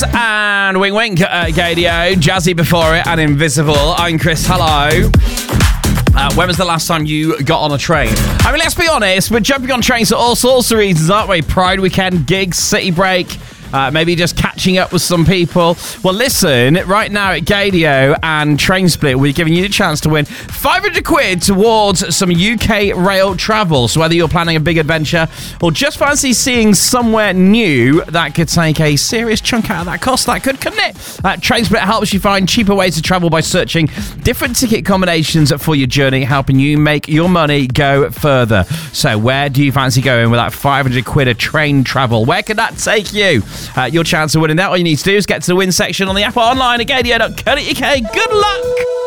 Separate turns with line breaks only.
and Wink Wink at Gadio, Jazzy before it, and Invisible. I'm Chris, hello. When was the last time you got on a train? I mean, let's be honest, we're jumping on trains for all sorts of reasons, aren't we? Pride weekend, gigs, city break, maybe just catching up with some people. Well, listen, right now at Gadio and Train Split, we're giving you the chance to win 500 quid towards some UK rail travel. So whether you're planning a big adventure or just fancy seeing somewhere new, that could take a serious chunk out of that cost. That couldn't it? Train Split helps you find cheaper ways to travel by searching different ticket combinations for your journey, helping you make your money go further. So where do you fancy going with that 500 quid of train travel? Where could that take you? Your chance of winning that, all you need to do is get to the win section on the app or online at gadio.co.uk. Good luck!